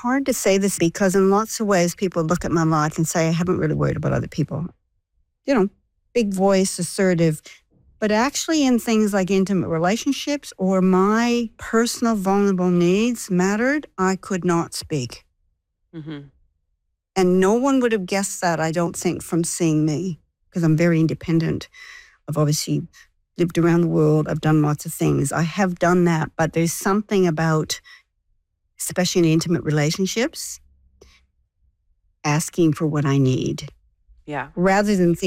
hard to say this because in lots of ways people look at my life and say I haven't really worried about other people. Big voice, assertive. But actually in things like intimate relationships or my personal vulnerable needs mattered, I could not speak. Mm-hmm. And no one would have guessed that, I don't think, from seeing me, because I'm very independent. I've obviously lived around the world. I've done lots of things. I have done that, but there's something about, especially in intimate relationships, asking for what I need. Yeah. Rather than